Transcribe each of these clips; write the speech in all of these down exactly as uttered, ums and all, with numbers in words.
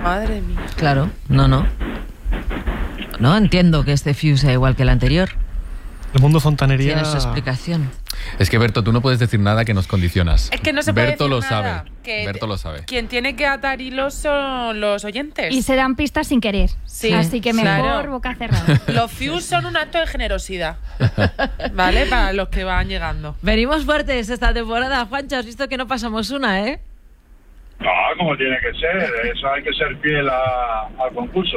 Madre mía. Claro, no, no. No entiendo que este fuse sea igual que el anterior. El mundo fontanería... Tiene su explicación. Es que, Berto, tú no puedes decir nada que nos condicionas. Es que no se puede Berto decir lo nada. sabe. Que Berto lo sabe. Quien tiene que atar hilos son los oyentes. Y se dan pistas sin querer. Sí, así que mejor claro. boca cerrada. Los fuse son un acto de generosidad, ¿vale? Para los que van llegando. Venimos fuertes esta temporada. Juancho, has visto que no pasamos una, ¿eh? No, como tiene que ser. Eso hay que ser fiel a, al concurso.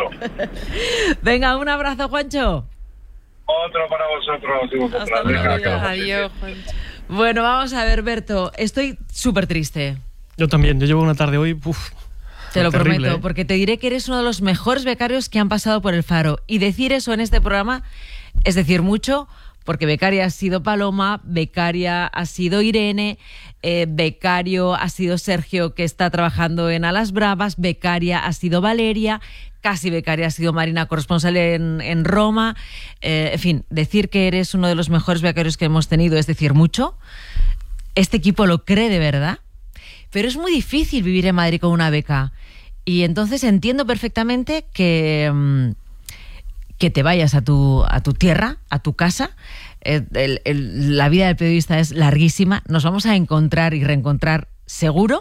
Venga, un abrazo, Juancho. Otro para vosotros. Digo, Hasta Venga, luego. acabo. Adiós, Juancho. Bueno, vamos a ver, Berto. Estoy súper triste. Yo también. Yo llevo una tarde hoy... Uf, Te lo terrible, prometo, ¿eh? porque te diré que eres uno de los mejores becarios que han pasado por el Faro. Y decir eso en este programa es decir mucho, porque becaria ha sido Paloma, becaria ha sido Irene, eh, becario ha sido Sergio, que está trabajando en Alas Bravas, becaria ha sido Valeria, casi becaria ha sido Marina, corresponsal en, en Roma. Eh, en fin, decir que eres uno de los mejores becarios que hemos tenido es decir mucho. Este equipo lo cree de verdad, pero es muy difícil vivir en Madrid con una beca. Y entonces entiendo perfectamente que... Mmm, que te vayas a tu, a tu tierra, a tu casa. El, el, el, la vida del periodista es larguísima. Nos vamos a encontrar y reencontrar seguro.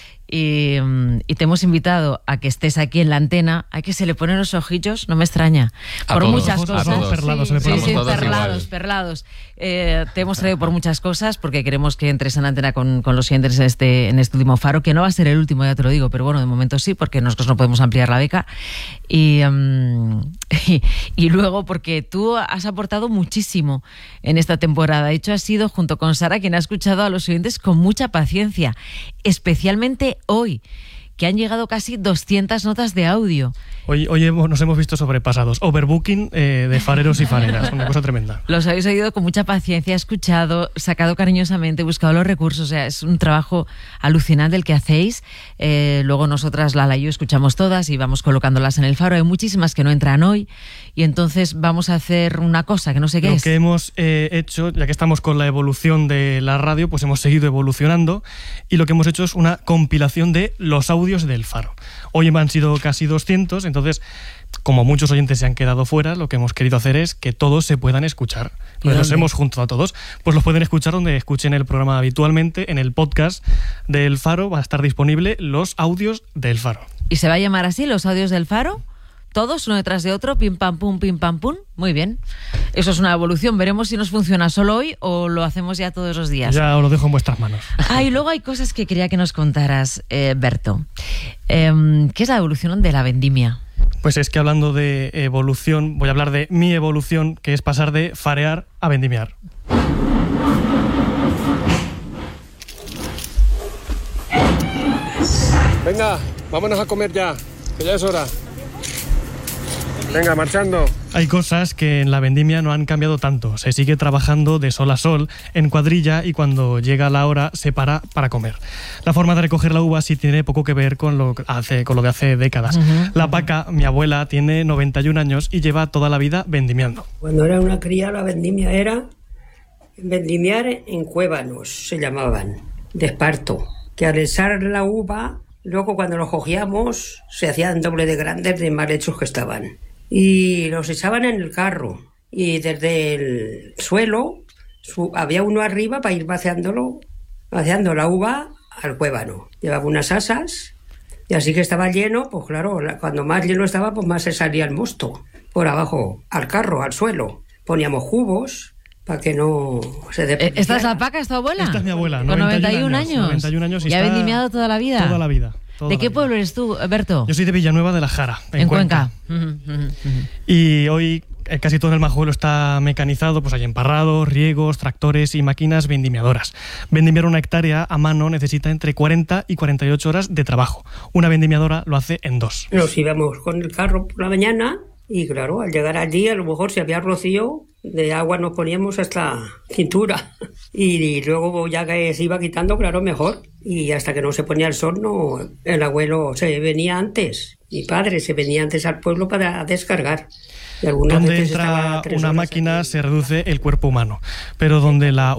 Y, y te hemos invitado a que estés aquí en la antena. Hay que se le ponen los ojillos, no me extraña. A por todos, muchas a cosas. todos. Perlados, sí, se le sí, ponen sí, todos perlados, igual. perlados. Eh, te hemos traído por muchas cosas porque queremos que entres en la antena con, con los siguientes en este, en este último Faro, que no va a ser el último, ya te lo digo, pero bueno, de momento sí, porque nosotros no podemos ampliar la beca. Y, um, y, y luego porque tú has aportado muchísimo en esta temporada. De hecho, has sido, junto con Sara, quien ha escuchado a los oyentes con mucha paciencia, especialmente hoy, que han llegado casi doscientas notas de audio. Hoy, hoy hemos, nos hemos visto sobrepasados. Overbooking eh, de fareros y fareras. Una cosa tremenda. Los habéis oído con mucha paciencia, escuchado, sacado cariñosamente, buscado los recursos. O sea, es un trabajo alucinante el que hacéis. Eh, luego nosotras, Lala y yo, escuchamos todas y vamos colocándolas en el Faro. Hay muchísimas que no entran hoy y entonces vamos a hacer una cosa que no sé qué Lo es. que hemos eh, hecho, ya que estamos con la evolución de la radio, pues hemos seguido evolucionando y lo que hemos hecho es una compilación de los audios del Faro. Hoy han sido casi doscientos, entonces, como muchos oyentes se han quedado fuera, lo que hemos querido hacer es que todos se puedan escuchar. Entonces los hemos juntado a todos, pues los pueden escuchar donde escuchen el programa habitualmente. En el podcast del Faro va a estar disponible los audios del Faro. ¿Y se va a llamar así, los audios del Faro? Todos, uno detrás de otro, pim pam pum, pim pam pum. Muy bien. Eso es una evolución. Veremos si nos funciona solo hoy o lo hacemos ya todos los días. Ya os lo dejo en vuestras manos. Ah, y luego hay cosas que quería que nos contaras, eh, Berto. Eh, ¿Qué es la evolución de la vendimia? Pues es que hablando de evolución, voy a hablar de mi evolución, que es pasar de farear a vendimiar. Venga, vámonos a comer ya, que ya es hora. Venga, marchando. Hay cosas que en la vendimia no han cambiado tanto. Se sigue trabajando de sol a sol, en cuadrilla, y cuando llega la hora se para para comer. La forma de recoger la uva sí tiene poco que ver con lo, que hace, con lo de hace décadas. Uh-huh. La Paca, mi abuela, tiene noventa y un años y lleva toda la vida vendimiando. Cuando era una cría, la vendimia era vendimiar en cuévanos, se llamaban, de esparto. Que al echar la uva, luego cuando los cogíamos, se hacían doble de grandes de mal hechos que estaban. Y los echaban en el carro y desde el suelo su, había uno arriba para ir vaciándolo, vaciando la uva al cuévano. Llevaba unas asas y así que estaba lleno, pues claro, cuando más lleno estaba, pues más se salía el mosto por abajo al carro, al suelo. Poníamos cubos para que no se desperdiciara. ¿Esta es la Paca, es tu abuela? Esta es mi abuela, con noventa y un años. noventa y un años y ¿Y ha vendimiado toda la vida? Toda la vida. ¿De qué pueblo eres tú, Berto? Yo soy de Villanueva de la Jara, en, en Cuenca. Cuenca. Y hoy eh, casi todo el Majuelo está mecanizado, pues hay emparrados, riegos, tractores y máquinas vendimiadoras. Vendimiar una hectárea a mano necesita entre cuarenta y cuarenta y ocho horas de trabajo. Una vendimiadora lo hace en dos. Nos íbamos con el carro por la mañana y claro, al llegar allí a lo mejor si había rocío, de agua nos poníamos hasta cintura y luego ya que se iba quitando, claro, mejor. Y hasta que no se ponía el sol, no, el abuelo se venía antes, mi padre se venía antes al pueblo para descargar. Donde entra una máquina se reduce el cuerpo humano, pero donde la